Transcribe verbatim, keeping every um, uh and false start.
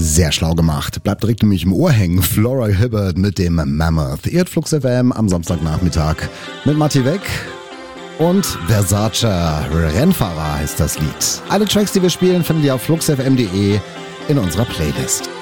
Sehr schlau gemacht. Bleibt direkt nämlich im Ohr hängen. Flora Hibbert mit dem Mammoth. Ihr hört Flux F M am Samstagnachmittag mit Matti Weg und Versace. Rennfahrer heißt das Lied. Alle Tracks, die wir spielen, findet ihr auf flux f m punkt d e in unserer Playlist.